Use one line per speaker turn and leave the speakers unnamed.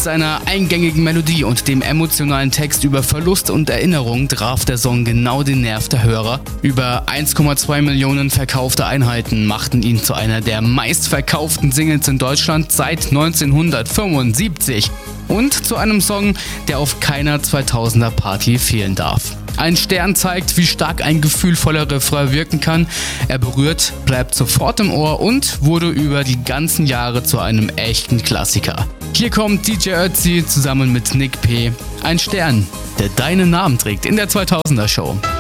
seiner eingängigen Melodie und dem emotionalen Text über Verlust und Erinnerung traf der Song genau den Nerv der Hörer. Über 1,2 Millionen verkaufte Einheiten machten ihn zu einer der meistverkauften Singles in Deutschland seit 1975 und zu einem Song, der auf keiner 2000er Party fehlen darf. Ein Stern zeigt, wie stark ein gefühlvoller Refrain wirken kann. Er berührt, bleibt sofort im Ohr und wurde über die ganzen Jahre zu einem echten Klassiker. Hier kommt DJ Ötzi zusammen mit Nick P. Ein Stern, der deinen Namen trägt in der 2000er Show.